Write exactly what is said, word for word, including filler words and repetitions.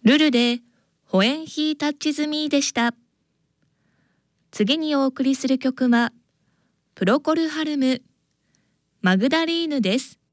ルルでホエンヒータッチズミーでした。次にお送りする曲はプロコルハルムマグダリーヌです。